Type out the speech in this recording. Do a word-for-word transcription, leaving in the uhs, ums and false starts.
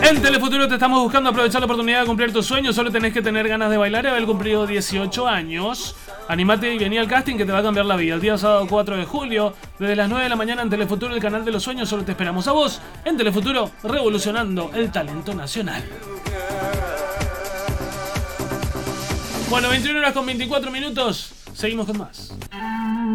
En Telefuturo te estamos buscando aprovechar la oportunidad de cumplir tus sueños. Solo tenés que tener ganas de bailar y haber cumplido dieciocho años. Animate y vení al casting que te va a cambiar la vida. El día sábado cuatro de julio, desde las nueve de la mañana en Telefuturo, el canal de los sueños. Solo te esperamos a vos en Telefuturo, revolucionando el talento nacional. Bueno, veintiuna horas con veinticuatro minutos. Seguimos con más.